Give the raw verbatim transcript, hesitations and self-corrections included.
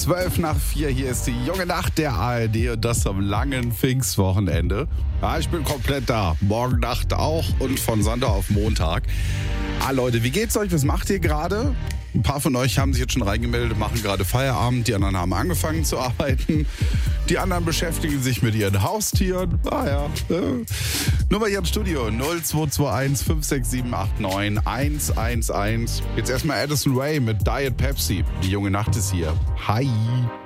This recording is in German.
Zwölf nach vier, hier ist die junge Nacht der A R D und das am langen Pfingstwochenende. Ja, ich bin komplett da. Morgen Nacht auch und von Sonntag auf Montag. Ah Leute, wie geht's euch? Was macht ihr gerade? Ein paar von euch haben sich jetzt schon reingemeldet, machen gerade Feierabend. Die anderen haben angefangen zu arbeiten. Die anderen beschäftigen sich mit ihren Haustieren. Ah ja. Äh. Nummer hier im Studio null zwei zwei eins fünf sechs sieben acht neun eins eins eins. Jetzt erstmal Addison Rae mit Diet Pepsi. Die junge Nacht ist hier. Hi.